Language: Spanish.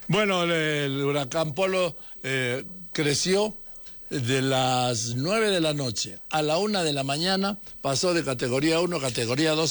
Bueno, el huracán Polo creció de las 9 de la noche a la 1 de la mañana, pasó de categoría 1 a categoría 2